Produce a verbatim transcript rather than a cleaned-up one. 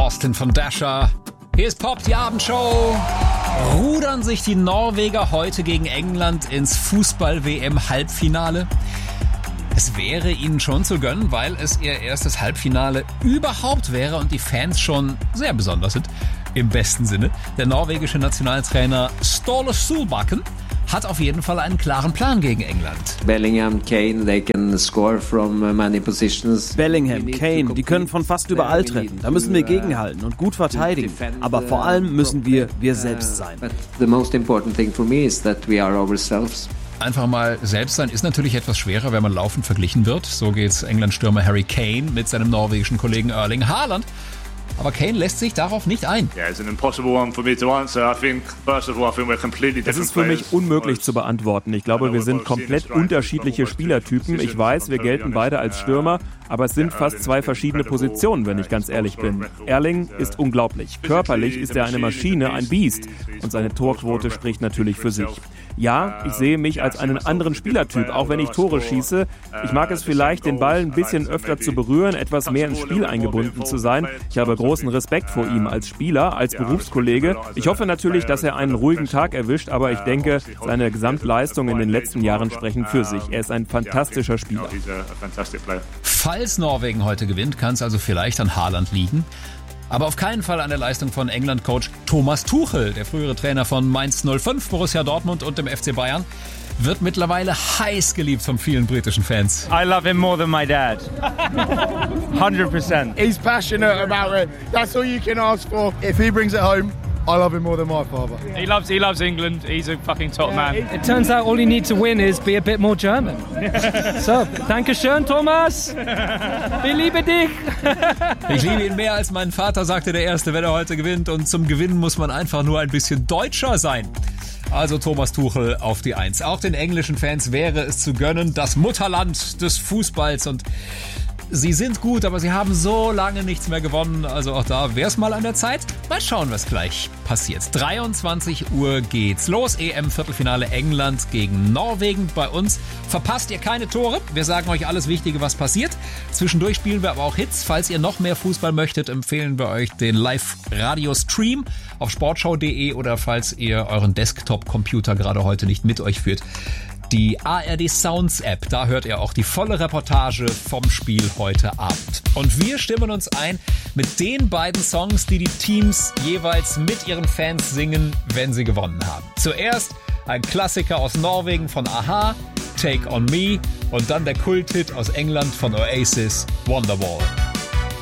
Austin von Dasher. Hier ist Pop, die Abendshow. Rudern sich die Norweger heute gegen England ins Fußball-W M-Halbfinale? Es wäre ihnen schon zu gönnen, weil es ihr erstes Halbfinale überhaupt wäre und die Fans schon sehr besonders sind. Im besten Sinne. Der norwegische Nationaltrainer Ståle Solbakken hat auf jeden Fall einen klaren Plan gegen England. Bellingham, Kane, they can score from many positions. Bellingham, Kane, die können von fast überall treffen. Da müssen wir gegenhalten und gut verteidigen. Aber vor allem müssen wir wir selbst sein. But the most important thing for me is that we are ourselves. Einfach mal selbst sein ist natürlich etwas schwerer, wenn man laufend verglichen wird. So geht's England-Stürmer Harry Kane mit seinem norwegischen Kollegen Erling Haaland. Aber Kane lässt sich darauf nicht ein. Es ist für mich unmöglich zu beantworten. Ich glaube, wir sind komplett unterschiedliche Spielertypen. Ich weiß, wir gelten beide als Stürmer, aber es sind fast zwei verschiedene Positionen, wenn ich ganz ehrlich bin. Erling ist unglaublich. Körperlich ist er eine Maschine, ein Biest. Und seine Torquote spricht natürlich für sich. Ja, ich sehe mich als einen anderen Spielertyp, auch wenn ich Tore schieße. Ich mag es vielleicht, den Ball ein bisschen öfter zu berühren, etwas mehr ins Spiel eingebunden zu sein. Ich habe großen Respekt vor ihm als Spieler, als Berufskollege. Ich hoffe natürlich, dass er einen ruhigen Tag erwischt, aber ich denke, seine Gesamtleistungen in den letzten Jahren sprechen für sich. Er ist ein fantastischer Spieler. Falls Norwegen heute gewinnt, kann es also vielleicht an Haaland liegen. Aber auf keinen Fall an der Leistung von England-Coach Thomas Tuchel, der frühere Trainer von Mainz null fünf, Borussia Dortmund und dem F C Bayern, wird mittlerweile heiß geliebt von vielen britischen Fans. I love him more than my dad. one hundred percent. He's passionate about it. That's all you can ask for. If he brings it home, I love him more than my father. He loves he loves England. He's a fucking top yeah, man. It, it turns out all you need to win is be a bit more German. So, danke schön, Thomas. Wir lieben dich. Ich liebe ihn mehr als meinen Vater, sagte der Erste, wenn er heute gewinnt. Und zum Gewinnen muss man einfach nur ein bisschen deutscher sein. Also Thomas Tuchel auf die Eins. Auch den englischen Fans wäre es zu gönnen, das Mutterland des Fußballs. Und sie sind gut, aber sie haben so lange nichts mehr gewonnen. Also auch da wäre es mal an der Zeit. Mal schauen, was gleich passiert. dreiundzwanzig Uhr geht's los. E M-Viertelfinale England gegen Norwegen. Bei uns verpasst ihr keine Tore. Wir sagen euch alles Wichtige, was passiert. Zwischendurch spielen wir aber auch Hits. Falls ihr noch mehr Fußball möchtet, empfehlen wir euch den Live-Radio-Stream auf sportschau punkt de oder falls ihr euren Desktop-Computer gerade heute nicht mit euch führt, die A R D Sounds App. Da hört ihr auch die volle Reportage vom Spiel heute Abend. Und wir stimmen uns ein mit den beiden Songs, die die Teams jeweils mit ihren Fans singen, wenn sie gewonnen haben. Zuerst ein Klassiker aus Norwegen von a-ha, Take On Me, und dann der Kulthit aus England von Oasis, Wonderwall.